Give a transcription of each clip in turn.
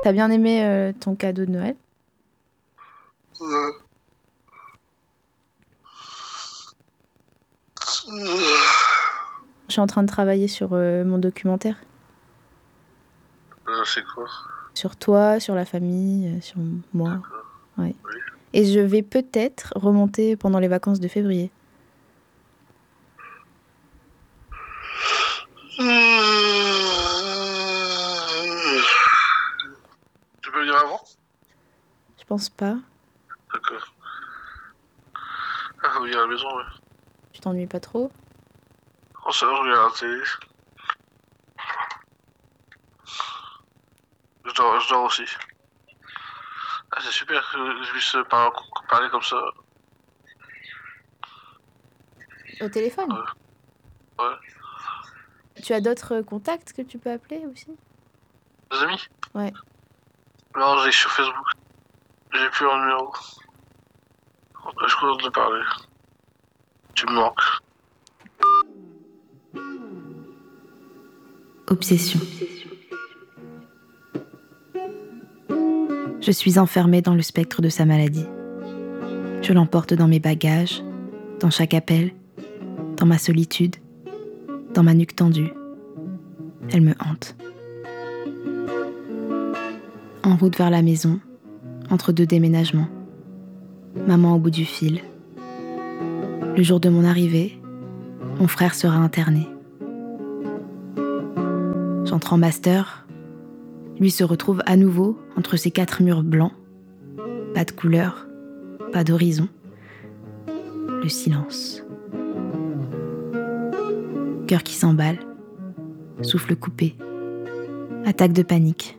T'as bien aimé ton cadeau de Noël? Euh, euh, Je suis en train de travailler sur mon documentaire. c'est quoi? Sur toi, sur la famille, sur moi. D'accord. Ouais. Oui. Et je vais peut-être remonter pendant les vacances de février. Tu peux venir avant? Je pense pas. D'accord. Ah, faut venir à la maison, ouais. Tu t'ennuies pas trop? Oh, ça va, je regarde la télé. Je dors aussi. Ah, c'est super que je puisse parler comme ça. Au téléphone? Ouais. Ouais. Tu as d'autres contacts que tu peux appeler aussi? Des amis? Ouais. Non, j'ai sur Facebook. J'ai plus leur numéro. Je compte de parler. Tu me manques. Obsession. Je suis enfermée dans le spectre de sa maladie. Je l'emporte dans mes bagages, dans chaque appel, dans ma solitude, dans ma nuque tendue. Elle me hante. En route vers la maison, entre deux déménagements, maman au bout du fil. Le jour de mon arrivée, mon frère sera interné. J'entre en master. Lui se retrouve à nouveau entre ces 4 murs blancs. Pas de couleur, pas d'horizon. Le silence. Cœur qui s'emballe, souffle coupé, attaque de panique.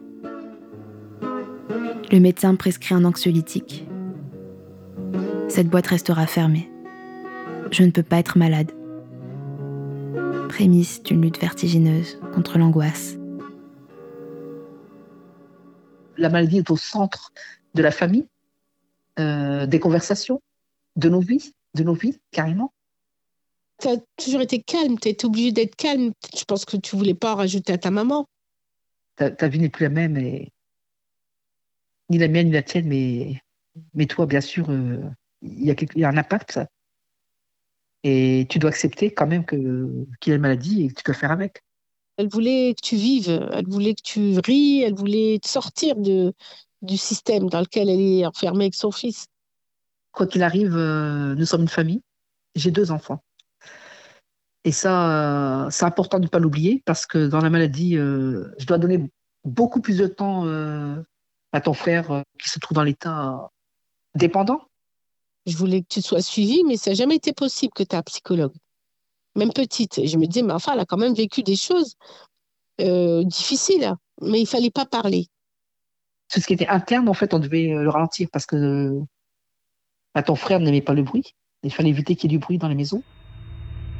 Le médecin me prescrit un anxiolytique. Cette boîte restera fermée. Je ne peux pas être malade. Prémisse d'une lutte vertigineuse contre l'angoisse. La maladie est au centre de la famille, des conversations, de nos vies, carrément. Tu as toujours été calme, tu étais obligée d'être calme. Je pense que tu voulais pas rajouter à ta maman. Ta vie n'est plus la même, ni la mienne, ni la tienne, mais toi, bien sûr, il y a un impact, ça. Et tu dois accepter quand même qu'il y a une maladie et que tu dois faire avec. Elle voulait que tu vives, elle voulait que tu ris, elle voulait te sortir du système dans lequel elle est enfermée avec son fils. Quoi qu'il arrive, nous sommes une famille. J'ai 2 enfants. Et ça, c'est important de ne pas l'oublier parce que dans la maladie, je dois donner beaucoup plus de temps à ton frère qui se trouve dans l'état dépendant. Je voulais que tu sois suivie, mais ça n'a jamais été possible que tu aies un psychologue. Même petite. Et je me disais, mais enfin, elle a quand même vécu des choses difficiles, hein. Mais il fallait pas parler. Tout ce qui était interne, en fait, on devait le ralentir parce que ton frère n'aimait pas le bruit. Il fallait éviter qu'il y ait du bruit dans la maison.